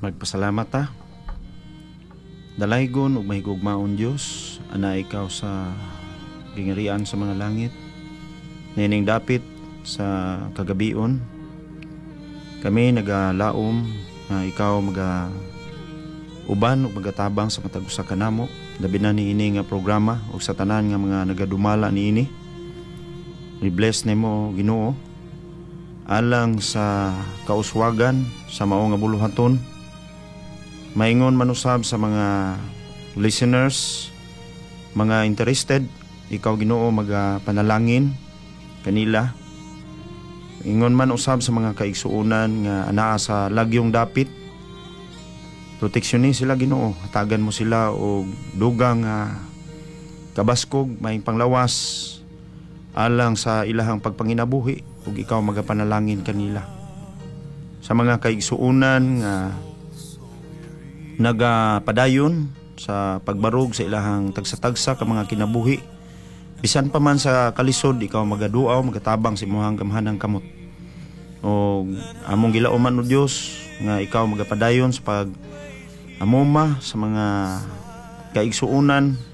Magpasalamat ta. Dalaygon ug mahigugmaon Dios ana ikaw sa gingarian sa mga langit. Nining dapit sa kagabion kami nagalaom na ikaw uban ug magatabang sa matag usa ka namo labi na niini nga programa ug sa tanan nga mga nagadumala niini. I-bless nimo Ginoo alang sa kauswagan sa mao nga buluhaton. Maingon man usab sa mga listeners, mga interested, ikaw Ginoo magapanalangin kanila. Ingon man usab sa mga kaigsuonan nga anaa sa lagyong dapit, proteksyonin sila Ginoo, hatagan mo sila og dugang kabaskog may panglawas alang sa ilahang pagpanginabuhi ug ikaw magapanalangin kanila. Sa mga kaigsuonan nga nagapadayon sa pagbarog sa ilahang tagsa-tagsa ka mga kinabuhi, bisan pa man sa kalisod ikaw magaduaw magatabang sa imong gamhanang kamot. O among gilauman o Dios nga ikaw magapadayon sa pag amuma sa mga kaigsuonan